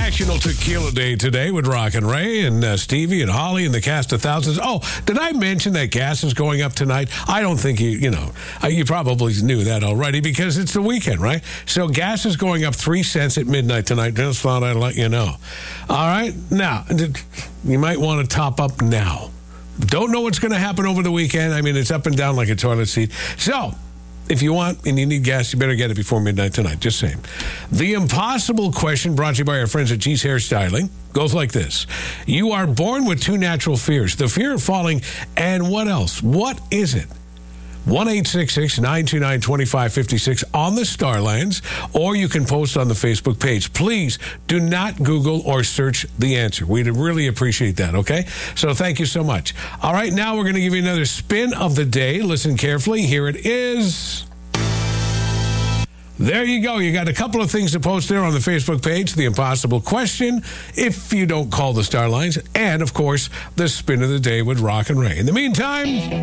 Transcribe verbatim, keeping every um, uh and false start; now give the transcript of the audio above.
National Tequila Day today with Rock and Ray and uh, Stevie and Holly and the cast of thousands. Oh, did I mention that gas is going up tonight? I don't think you, you know, uh, you probably knew that already because it's the weekend, right? So gas is going up three cents at midnight tonight. Just thought I'd let you know. All right? Now, you might want to top up now. Don't know what's going to happen over the weekend. I mean, it's up and down like a toilet seat. So, if you want and you need gas, you better get it before midnight tonight. Just saying. The impossible question brought to you by our friends at G's Hairstyling goes like this. You are born with two natural fears. The fear of falling and what else? What is it? one eight six six, nine two nine, two five five six on the Starlines, or you can post on the Facebook page. Please do not Google or search the answer. We'd really appreciate that, okay? So thank you so much. All right, now we're going to give you another spin of the day. Listen carefully. Here it is. There you go. You got a couple of things to post there on the Facebook page. The impossible question, if you don't call the Starlines, and, of course, the spin of the day with Rock and Ray. In the meantime...